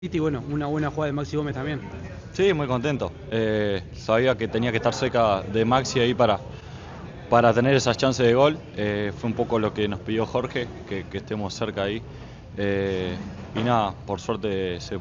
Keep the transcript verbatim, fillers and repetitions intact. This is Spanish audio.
Y bueno, una buena jugada de Maxi Gómez también. Sí, muy contento. Eh, sabía que tenía que estar cerca de Maxi ahí para, para tener esas chances de gol. Eh, fue un poco lo que nos pidió Jorge, que, que estemos cerca ahí. Eh, y nada, por suerte se